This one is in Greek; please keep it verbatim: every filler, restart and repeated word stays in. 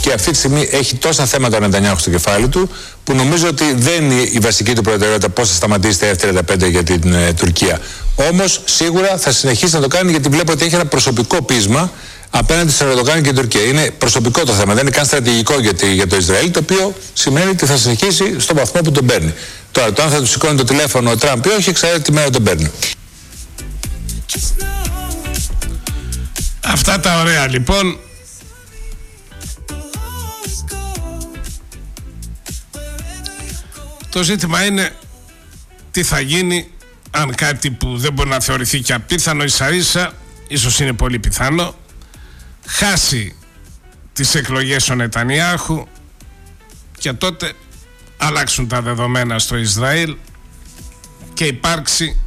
Τουρκία αυτή τη στιγμή έχει τόσα θέματα ο Νετανιάχου στο κεφάλι του, που νομίζω ότι δεν είναι η βασική του προτεραιότητα πώς θα σταματήσει τα εφ τριάντα πέντε για την ε, Τουρκία. Όμως σίγουρα θα συνεχίσει να το κάνει, γιατί βλέπω ότι έχει ένα προσωπικό πείσμα απέναντι σε Ερντογάν και την Τουρκία. Είναι προσωπικό το θέμα, δεν είναι καν στρατηγικό για, τη, για το Ισραήλ, το οποίο σημαίνει ότι θα συνεχίσει στον βαθμό που τον παίρνει. Τώρα, το αν θα του σηκώνει το τηλέφωνο ο Τραμπ ή όχι, εξαρτάται τη μέρα τον παίρνει. Αυτά τα ωραία λοιπόν. Το ζήτημα είναι τι θα γίνει αν κάτι που δεν μπορεί να θεωρηθεί και απίθανο ίσα ίσα, ίσως είναι πολύ πιθανό, χάσει τις εκλογές ο Νετανιάχου και τότε αλλάξουν τα δεδομένα στο Ισραήλ και υπάρξει